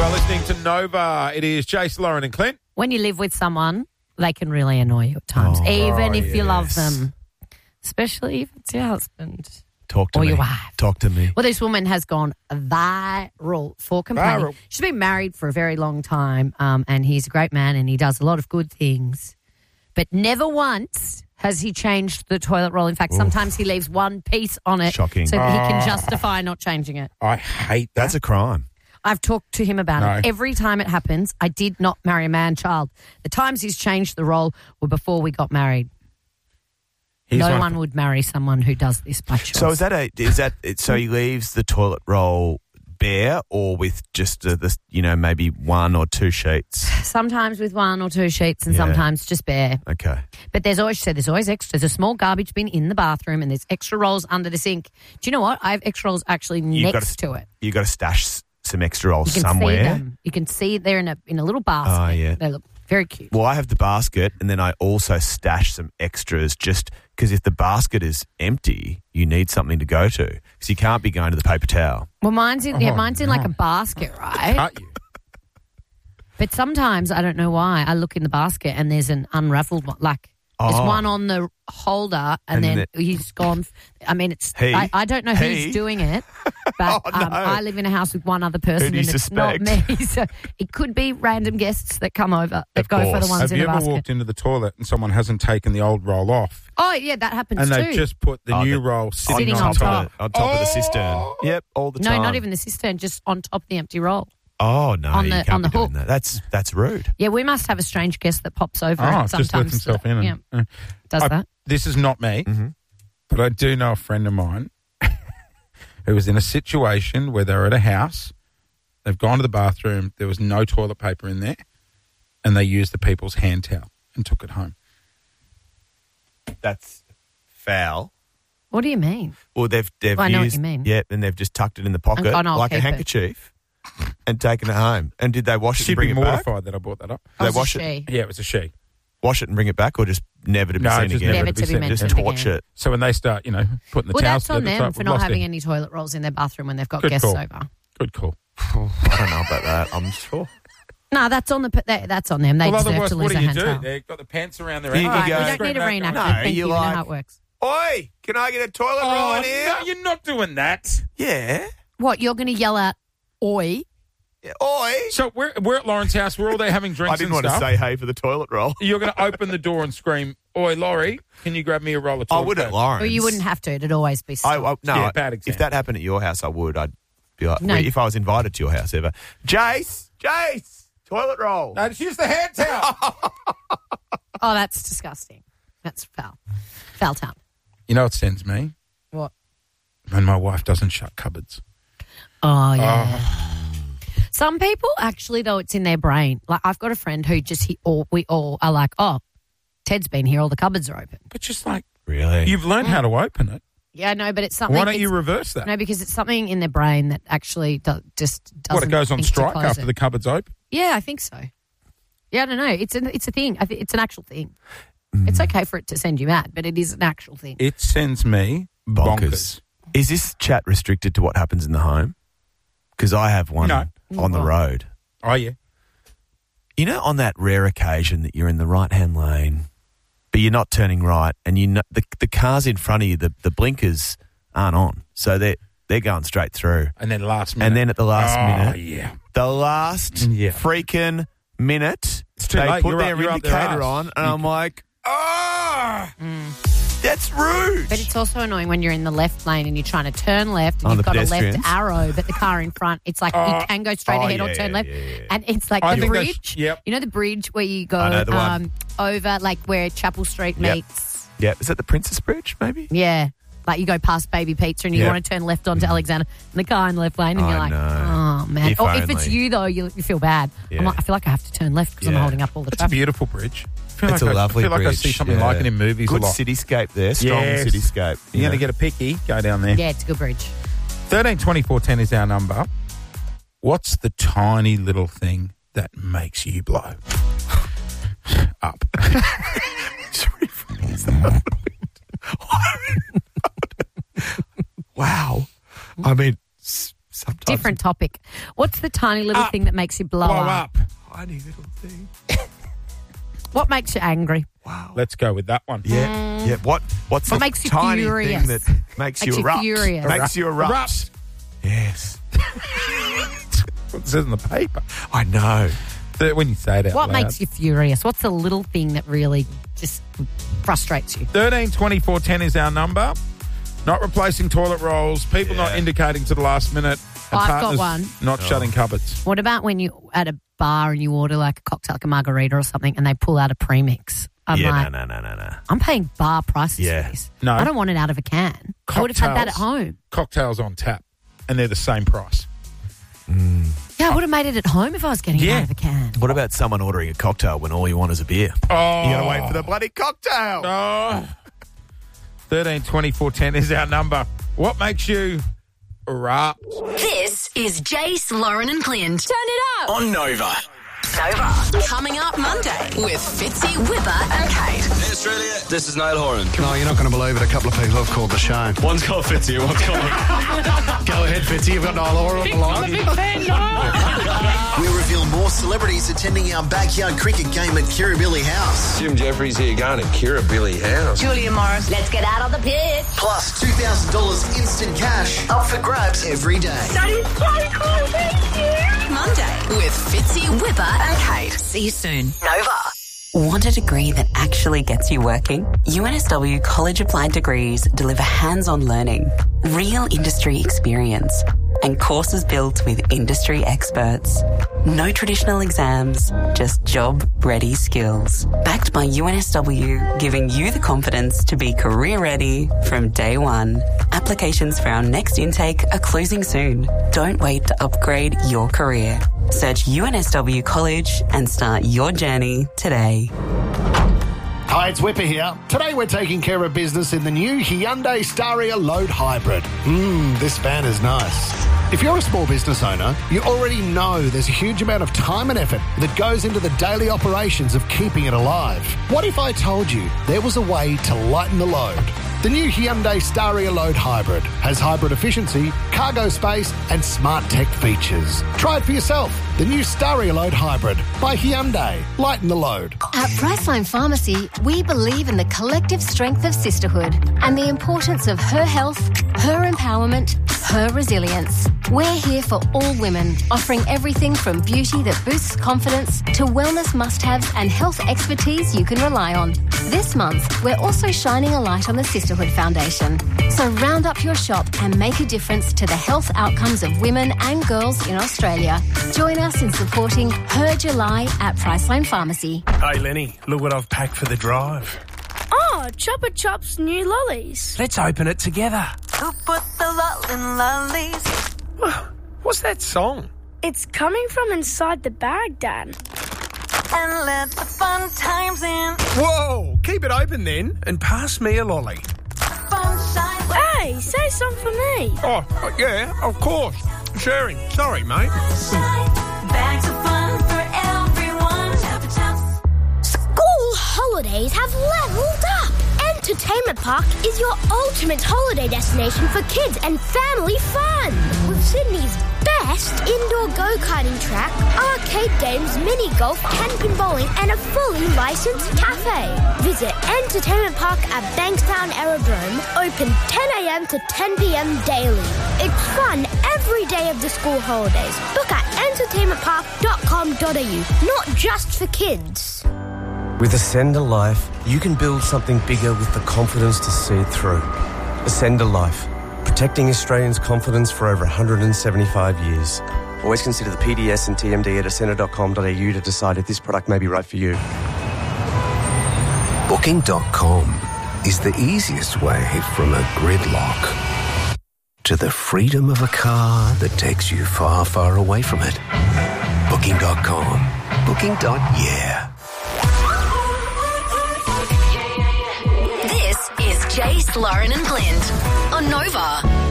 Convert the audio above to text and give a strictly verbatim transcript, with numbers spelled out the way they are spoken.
You are listening to Nova. It is Jace, Lauren and Clint. When you live with someone, they can really annoy you at times, Oh, even if yes. you love them, especially if it's your husband. Talk to or me. your wife. Talk to me. Well, this woman has gone viral for complaining. Viral. She's been married for a very long time, um, and he's a great man and he does a lot of good things. But never once has he changed the toilet roll. In fact, sometimes he leaves one piece on it Shocking. so that he Ah. can justify not changing it. I hate that. That's a crime. I've talked to him about No. it. Every time it happens, I did not marry a man child. The times he's changed the roll were before we got married. Here's no one one for- would marry someone who does this by choice. So is that a is that so he leaves the toilet roll bare or with just uh, the you know maybe one or two sheets? Sometimes with one or two sheets and Yeah. sometimes just bare. Okay. But there's always so there's always extra. There's a small garbage bin in the bathroom and there's extra rolls under the sink. Do you know what? I have extra rolls actually You've next got to it. You got to stash s- some extra rolls You can somewhere. see them. You can see they're in a in a little basket. Oh, yeah. They look very cute. Well, I have the basket, and then I also stash some extras just because if the basket is empty, you need something to go to because you can't be going to the paper towel. Well, mine's in yeah, Oh, mine's in no. like a basket, right? Cut you. But sometimes I don't know why I look in the basket and there's an unraveled one. Like there's Oh. one on the holder, And and, then then he's gone. I mean, it's He? I, I don't know He? who's doing it, but Oh, no. um, I live in a house with one other person, Who do you and it's not suspect? me. So it could be random guests that come over that Of go for the course. ones Have in you the ever basket. walked into the toilet and someone hasn't taken the old roll off Oh yeah, that happens and too. they've just put the Oh, new the- roll sitting, Sitting on on top? top. of, on top of the Oh. cistern. Yep, all the no, time. not even the cistern, just on top of the empty roll. Oh no, on you the- can't on be the doing hook. that. That's that's rude. Yeah, we must have a strange guest that pops over Oh, and just sometimes lets himself in. And, yeah, uh, does I- that. This is not me, Mm-hmm. but I do know a friend of mine who was in a situation where they're at a house. They've gone to the bathroom. There was no toilet paper in there, and they used the people's hand towel and took it home. That's foul. What do you mean? Well, they've they've Well, I know what used you mean. yeah, and they've just tucked it in the pocket And- and I'll like a keep it. handkerchief and taken it home. And did they wash it She'd and bring be it back? mortified that I brought that up. They Oh, it's a wash it, she. Yeah, it was a she. wash it and bring it back, or just never to be No, seen just again. Never to be seen. mentioned Just torch again. it. So when they start, you know, putting the Well, towels that's on together, it's them like, for we've not lost having it. any toilet rolls in their bathroom when they've got Good guests call. over. Good call. I don't know about that. I'm sure. No, that's on the that, that's on them. They well, deserve otherwise, to what lose do a you hand do? towel. They've got the pants around their You- All you right, go- we don't need a reenactment. No, Thank you you. We know like- how it works. Oi, can I get a toilet roll Oh, in here? no, you're not doing that. Yeah. What, you're going to yell out, oi? Yeah. Oi. So we're we're at Lauren's house. We're all there having drinks I didn't and want stuff. to say hey for the toilet roll. You're going to open the door and scream, "Oi, Laurie, can you grab me a roll of I toilet would at paper?" Lawrence. Well, you wouldn't have to. It'd always be I, stopped. I, no, Yeah, bad if example. that happened at your house, I would. I'd be like, No. if I was invited to your house ever. Jace, Jace, toilet roll. No, just use the hand towel. Oh, that's disgusting. That's foul. Foul town. You know what sends me? What? When my wife doesn't shut cupboards. Oh, yeah. Some people actually, though, it's in their brain. Like, I've got a friend who just, he, all, we all are like, oh, Ted's been here, all the cupboards are open. But just like, Really? you've learned how to open it. Yeah, no, but it's something. Why don't you it's- reverse that? No, because it's something in their brain that actually do, just doesn't. What, it goes on think to strike close after it. the cupboard's open? Yeah, I think so. Yeah, I don't know. It's a, it's a thing. I think it's an actual thing. It's okay for it to send you mad, but it is an actual thing. It sends me bonkers. Bonkers. Is this chat restricted to what happens in the home? Because I have one No. on the What? road. Oh, yeah. You know, on that rare occasion that you're in the right-hand lane, but you're not turning right, and you know the the cars in front of you, the, the blinkers aren't on, so they're they're going straight through. And then last minute. And then at the last oh, minute, yeah. the last Yeah. freaking minute, It's too they late. put You're their up- you're up their indicator arse. on, and You I'm can- like, ah, Mm. that's rude. But it's also annoying when you're in the left lane and you're trying to turn left and Oh, you've the got a left pedestrians? arrow, but the car in front, it's like Oh. you can go straight Oh, ahead yeah, or turn yeah, left. yeah, yeah. And it's like I the think that's- bridge. yep. You know the bridge where you go I know the one. um, over, like where Chapel Street Yep. meets. Yeah, is that the Princess Bridge? Maybe. Yeah. Like you go past Baby Pizza and you Yeah. want to turn left onto Alexander and the car in the left lane and I you're like, know. oh, man. If or if it's only. you, though, you, you feel bad. Yeah. I'm like, I feel like I have to turn left because I'm Yeah. holding up all the It's a traffic. beautiful bridge. I feel It's like a I- lovely I feel like bridge. I see something yeah. like it in movies Good a lot. cityscape there, strong Yes. cityscape. You're Yeah. going to get a picky, go down there. Yeah, it's a good bridge. thirteen twenty-four ten is our number. What's the tiny little thing that makes you blow up? Wow. I mean, s- Sometimes Different topic. What's the tiny little Up. thing that makes you blow, Blow up? up. tiny little thing. What makes you angry? Wow. Let's go with that one. Yeah, yeah. What? What's What the makes you tiny furious? thing that makes, Makes you you erupt? furious. Makes you erupt. Erupt. Yes, What it says in the paper. I know. So when you say it out What loud. makes you furious? What's the little thing that really just frustrates you? thirteen twenty-four ten is our number. Not replacing toilet rolls. People not Yeah. indicating to the last minute. And I've got partners one. Not shutting cupboards. What about when you at a bar and you order like a cocktail, like a margarita or something, and they pull out a premix? I'm yeah, like, no, no, no, no, no. I'm paying bar prices Yeah. for this. No. I don't want it out of a can. I would have had that at Cocktails. home. Cocktails on tap, and they're the same price. Yeah, I would have made it at home if I was getting it Yeah. out of a can. What about someone ordering a cocktail when all you want is a beer? Oh, You got to wait for the bloody cocktail. Oh. thirteen twenty-four ten is our number. What makes you erupt? This is Jace, Lauren and Clint. Turn it up. On Nova. Nova. Coming up Monday with Fitzy, Whipper and Kate. Hey Australia, this is Niall Horan. No, you're not going to believe it. A couple of people have called the show. One's called Fitzy, one's called... Go ahead, Fitzy. You've got Niall Horan on the line. We reveal more celebrities attending our backyard cricket game at Kirribilli House. Jim Jeffries here going to Kirribilli House. Julia Morris. Let's get out on the pitch. Plus two thousand dollars instant cash up for grabs every day. That is so cool. Thank you. Monday with Fitzy, Whipper and Kate. See you soon. Nova. Want a degree that actually gets you working? U N S W College Applied Degrees deliver hands-on learning, real industry experience, and courses built with industry experts. No traditional exams, just job-ready skills. Backed by U N S W, giving you the confidence to be career-ready from day one. Applications for our next intake are closing soon. Don't wait to upgrade your career. Search U N S W College and start your journey today. Hi, it's Whipper here. Today we're taking care of business in the new Hyundai Staria Load Hybrid. Mmm, this van is nice. If you're a small business owner, you already know there's a huge amount of time and effort that goes into the daily operations of keeping it alive. What if I told you there was a way to lighten the load? The new Hyundai Staria Load Hybrid has hybrid efficiency, cargo space, and smart tech features. Try it for yourself. The new Staria Load Hybrid by Hyundai. Lighten the load. At Priceline Pharmacy, we believe in the collective strength of sisterhood and the importance of her health, her empowerment, her resilience. We're here for all women, offering everything from beauty that boosts confidence to wellness must-haves and health expertise you can rely on. This month, we're also shining a light on the Sisterhood Foundation. So round up your shop and make a difference to the health outcomes of women and girls in Australia. Join us in supporting Her July at Priceline Pharmacy. Hey Lenny, look what I've packed for the drive. Oh, Chopper Chop's new lollies. Let's open it together. Who put the lol in lollies? What's that song? It's coming from inside the bag, Dad. And let the fun times in. Whoa, keep it open then and pass me a lolly. Hey, say some for me. Oh, yeah, of course. Sharing. Sorry, mate. Bags of fun for everyone. School holidays have leveled up. Entertainment Park is your ultimate holiday destination for kids and family fun. With Sydney's best indoor go-karting track, arcade games, mini golf, camping, bowling, and a fully licensed cafe. Visit Entertainment Park at Bankstown Aerodrome, open ten a.m. to ten p.m. daily. It's fun every day of the school holidays. Book at entertainment park dot com dot a u, not just for kids. With Ascender Life, you can build something bigger with the confidence to see it through. Ascender Life, protecting Australians' confidence for over one hundred seventy-five years. Always consider the P D S and T M D at ascender dot com dot a u to decide if this product may be right for you. Booking dot com is the easiest way from a gridlock to the freedom of a car that takes you far, far away from it. Booking dot com. Booking. Yeah. This is Jace, Lauren and Clint on Nova.